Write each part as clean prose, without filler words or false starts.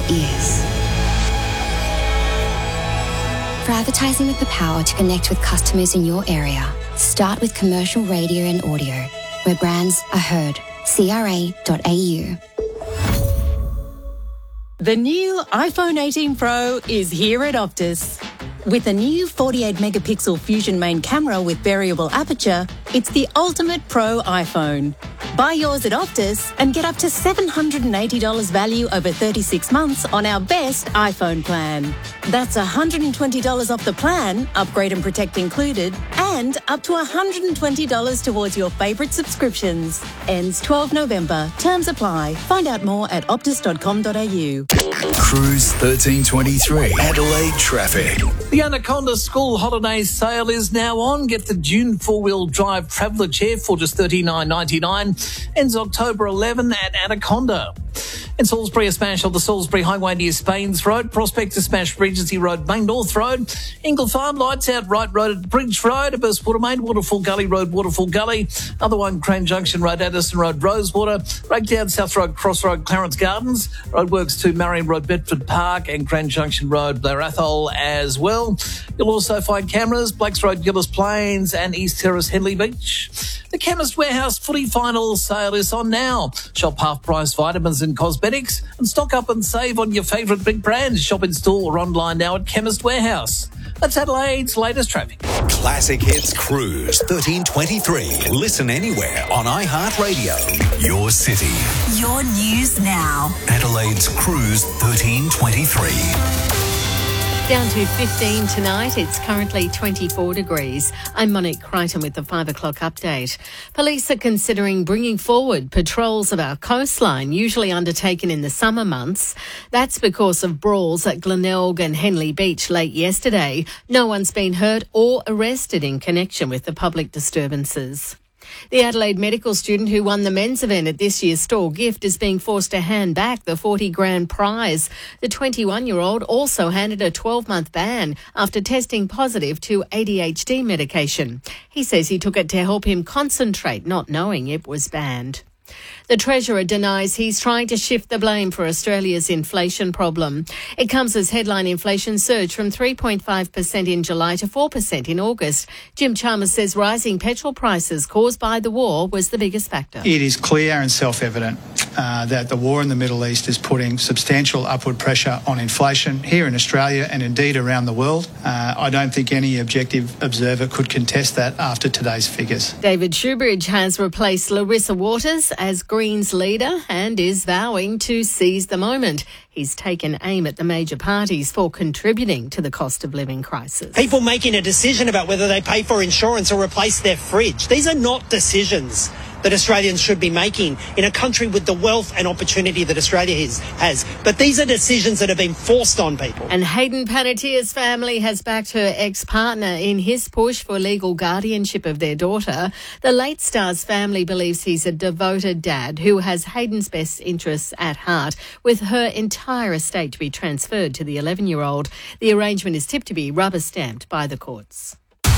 ears. For advertising with the power to connect with customers in your area, start with commercial radio and audio, where brands are heard. CRA.au. The new iPhone 18 Pro is here at Optus. With a new 48-megapixel Fusion main camera with variable aperture, it's the ultimate pro iPhone. Buy yours at Optus and get up to $780 value over 36 months on our best iPhone plan. That's $120 off the plan, upgrade and protect included, and up to $120 towards your favourite subscriptions. Ends 12 November. Terms apply. Find out more at optus.com.au. Cruise 1323. Adelaide traffic. The Anaconda School Holiday Sale is now on. Get the June four-wheel drive Traveller chair for just $39.99. Ends October 11 at Anaconda. In Salisbury, a smash on the Salisbury Highway near Spains Road. Prospect, a smash Regency Road, Main North Road. Ingle Farm, lights out, Wright Road at Bridge Road. A burst Watermain, Waterfall Gully Road, Waterfall Gully. Other one, Crane Junction Road, Addison Road, Rosewater. Breakdown, South Road, Cross Road, Clarence Gardens. Roadworks to Marion Road, Bedford Park, and Crane Junction Road, Blair Athol as well. You'll also find cameras, Blakes Road, Gillis Plains, and East Terrace, Henley Beach. The Chemist Warehouse footy final sale is on now. Shop half-price vitamins and cosmetics and stock up and save on your favourite big brands. Shop in store or online now at Chemist Warehouse. That's Adelaide's latest traffic. Classic Hits Cruise 1323. Listen anywhere on iHeartRadio. Your city. Your news now. Adelaide's Cruise 1323. Down to 15 tonight. It's currently 24 degrees. I'm Monique Crichton with the 5 o'clock update. Police are considering bringing forward patrols of our coastline, usually undertaken in the summer months. That's because of brawls at Glenelg and Henley Beach late yesterday. No one's been hurt or arrested in connection with the public disturbances. The Adelaide medical student who won the men's event at this year's Store Gift is being forced to hand back the 40 grand prize. The 21-year-old also handed a 12-month ban after testing positive to ADHD medication. He says he took it to help him concentrate, not knowing it was banned. The Treasurer denies he's trying to shift the blame for Australia's inflation problem. It comes as headline inflation surged from 3.5% in July to 4% in August. Jim Chalmers says rising petrol prices caused by the war was the biggest factor. It is clear and self-evident that the war in the Middle East is putting substantial upward pressure on inflation here in Australia and indeed around the world. I don't think any objective observer could contest that after today's figures. David Shoebridge has replaced Larissa Waters as Greens leader and is vowing to seize the moment. He's taken aim at the major parties for contributing to the cost of living crisis. People making a decision about whether they pay for insurance or replace their fridge. These are not decisions that Australians should be making in a country with the wealth and opportunity that Australia has. But these are decisions that have been forced on people. And Hayden Panettiere's family has backed her ex-partner in his push for legal guardianship of their daughter. The late star's family believes he's a devoted dad who has Hayden's best interests at heart, with her entire estate to be transferred to the 11-year-old. The arrangement is tipped to be rubber-stamped by the courts.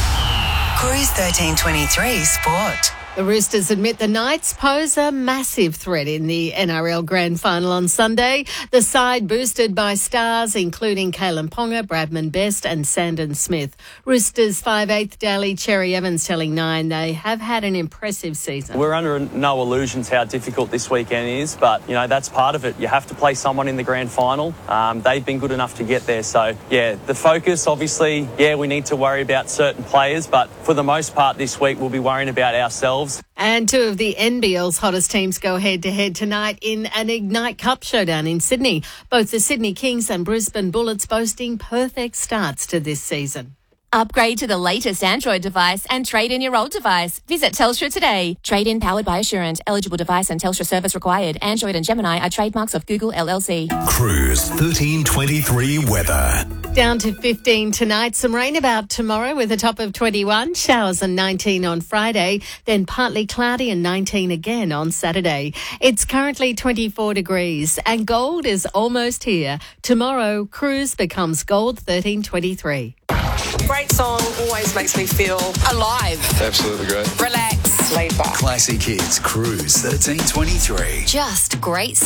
Cruise 1323 Sport. The Roosters admit the Knights pose a massive threat in the NRL Grand Final on Sunday. The side boosted by stars including Kalen Ponga, Bradman Best and Sandon Smith. Roosters 5'8" Daly Cherry Evans telling Nine they have had an impressive season. We're under no illusions how difficult this weekend is, but, you know, that's part of it. You have to play someone in the Grand Final. They've been good enough to get there. So, yeah, the focus, obviously, we need to worry about certain players, but for the most part this week we'll be worrying about ourselves. And two of the NBL's hottest teams go head-to-head tonight in an Ignite Cup showdown in Sydney. Both the Sydney Kings and Brisbane Bullets boasting perfect starts to this season. Upgrade to the latest Android device and trade in your old device. Visit Telstra today. Trade-in powered by Assurant. Eligible device and Telstra service required. Android and Gemini are trademarks of Google LLC. Cruise 1323 weather. Down to 15 tonight. Some rain about tomorrow with a top of 21. Showers and 19 on Friday. Then partly cloudy and 19 again on Saturday. It's currently 24 degrees and gold is almost here. Tomorrow, Cruise becomes Gold 1323. Great song, always makes me feel alive. Absolutely great. Relax. Laid back. Classic Hits Cruise 1323. Just great